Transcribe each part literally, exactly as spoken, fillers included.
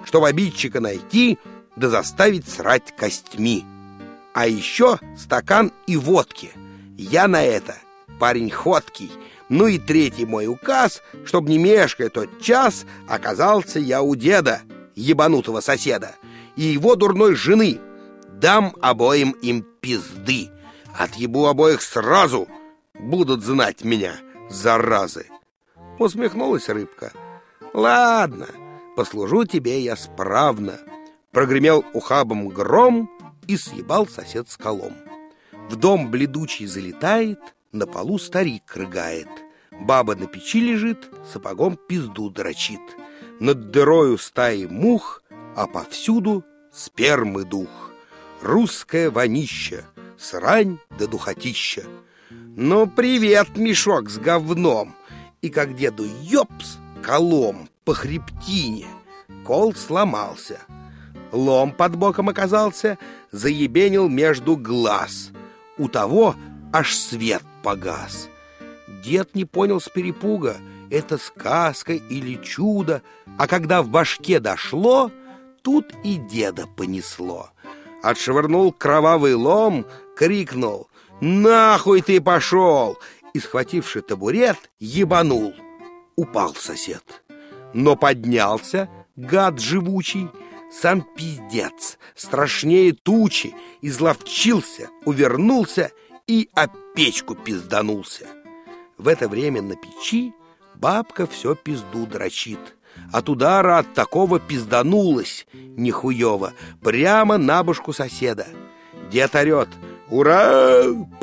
чтобы обидчика найти, да заставить срать костьми. А еще стакан и водки. Я на это парень ходкий. Ну и третий мой указ, чтоб не мешкая тот час, оказался я у деда, ебанутого соседа, и его дурной жены. Дам обоим им пизды. Отъебу обоих сразу. Будут знать меня, заразы. Усмехнулась рыбка. Ладно, послужу тебе я справно. Прогремел ухабом гром, и съебал сосед с колом. В дом бледучий залетает, на полу старик рыгает. Баба на печи лежит, сапогом пизду дрочит. Над дырою стаи мух, а повсюду спермы дух. Русская вонища, срань да духотища. Ну, привет, мешок с говном. И как деду ёпс колом по хребтине. Кол сломался. Лом под боком оказался, заебенил между глаз. У того аж свет погас. Дед не понял с перепуга, это сказка или чудо, а когда в башке дошло, тут и деда понесло. Отшвырнул кровавый лом, крикнул: «Нахуй ты пошел!» И, схвативши табурет, ебанул. Упал сосед. Но поднялся, гад живучий, сам пиздец, страшнее тучи, изловчился, увернулся и об печку пизданулся. В это время на печи бабка все пизду дрочит. От удара от такого пизданулась нихуево прямо на башку соседа. Дед орет: «Ура!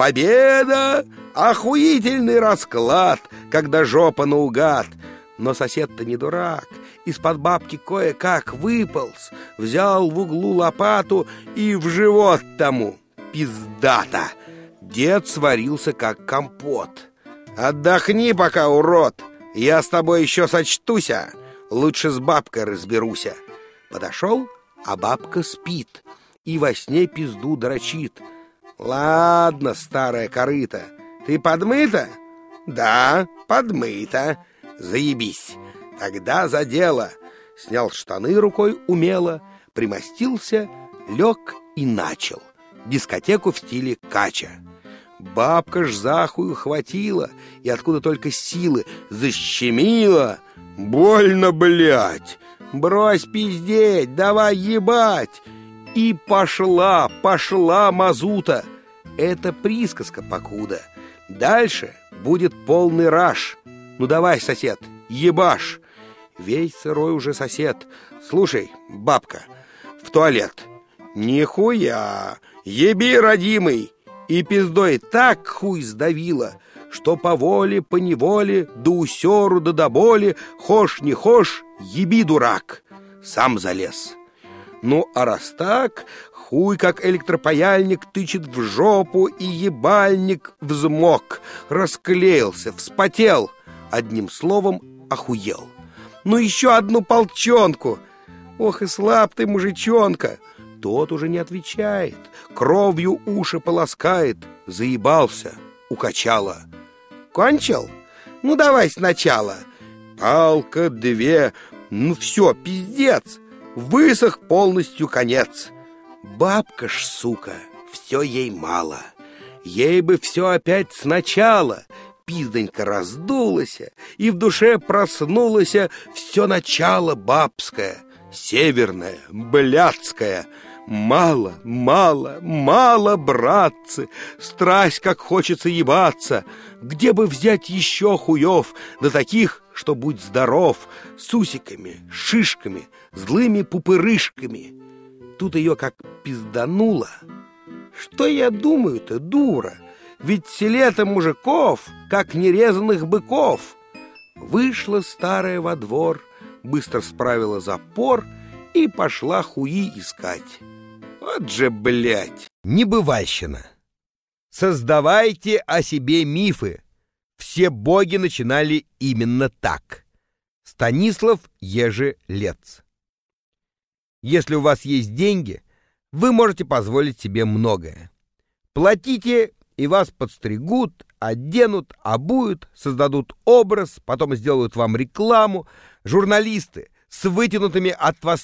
Победа! Охуительный расклад, когда жопа наугад!» Но сосед-то не дурак, из-под бабки кое-как выполз, взял в углу лопату и в живот тому. Пиздата! Дед сварился, как компот. «Отдохни пока, урод! Я с тобой еще сочтуся! Лучше с бабкой разберуся!» Подошел, а бабка спит и во сне пизду дрочит. «Ладно, старая корыта, ты подмыта?» «Да, подмыта». «Заебись! Тогда за дело!» Снял штаны рукой умело, примостился, лег и начал дискотеку в стиле кача. Бабка ж захую хватила, и откуда только силы защемила. «Больно, блядь! Брось пиздеть, давай ебать!» И пошла, пошла мазута. Это присказка покуда. Дальше будет полный раж. Ну давай, сосед, ебашь. Весь сырой уже сосед. Слушай, бабка, в туалет. Нихуя, еби, родимый. И пиздой так хуй сдавила, что по воле, по неволе, до усеру, да до боли, хошь не хошь, еби, дурак. Сам залез. Ну, а раз так, хуй, как электропаяльник, тычет в жопу, и ебальник взмок, расклеился, вспотел. Одним словом, охуел. Ну, еще одну полчонку. Ох и слаб ты, мужичонка. Тот уже не отвечает, кровью уши полоскает. Заебался, укачало. Кончил? Ну, давай сначала. Палка, две. Ну, все, пиздец. Высох полностью конец. Бабка ж, сука, все ей мало. Ей бы все опять сначала. Пиздонька раздулась, и в душе проснулось все начало бабское, северное, блядское. Мало, мало, мало, братцы, страсть, как хочется ебаться. Где бы взять еще хуев, да таких, что будь здоров, с усиками, шишками, злыми пупырышками. Тут ее как пиздануло. Что я думаю-то, дура? Ведь в селе-то мужиков, как нерезанных быков. Вышла старая во двор, быстро справила запор и пошла хуи искать. Вот же, блядь, небывальщина. Создавайте о себе мифы. Все боги начинали именно так. Станислав Ежелец. Если у вас есть деньги, вы можете позволить себе многое. Платите, и вас подстригут, оденут, обуют, создадут образ, потом сделают вам рекламу. Журналисты с вытянутыми от вас